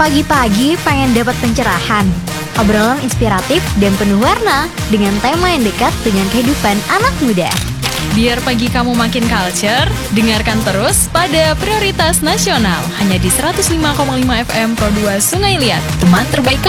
Pagi-pagi pengen dapat pencerahan, obrolan inspiratif dan penuh warna dengan tema yang dekat dengan kehidupan anak muda. Biar pagi kamu makin culture, dengarkan terus pada Prioritas Nasional hanya di 105,5 FM Pro 2 Sungai Liat, teman terbaik kamu.